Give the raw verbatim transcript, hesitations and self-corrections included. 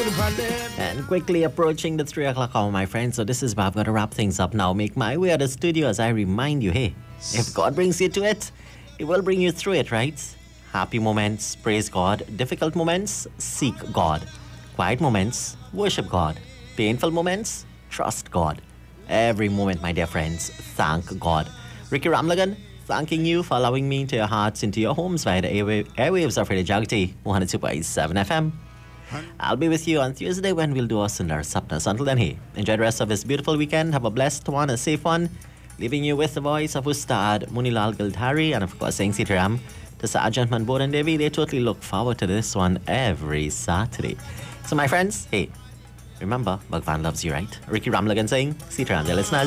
And quickly approaching the three o'clock hour, my friends. So this is where I've got to wrap things up now. Make my way out of the studio as I remind you, hey, if God brings you to it, He will bring you through it, right? Happy moments, praise God. Difficult moments, seek God. Quiet moments, worship God. Painful moments, trust God. Every moment, my dear friends, thank God. Ricky Ramlagan, thanking you for allowing me into your hearts, into your homes via the airwave, airwaves of Radio Jagti, one oh two point seven F M. I'll be with you on Tuesday when we'll do our Sundar Sapnas. Until then, hey, enjoy the rest of this beautiful weekend. Have a blessed one, a safe one. Leaving you with the voice of Ustad Munilal Gildhari and of course saying Sitaram to Sergeant Manbod and Devi. They totally look forward to this one every Saturday. So my friends, hey, remember, Bhagwan loves you, right? Ricky Ramlagan saying Sitaram, dear listeners.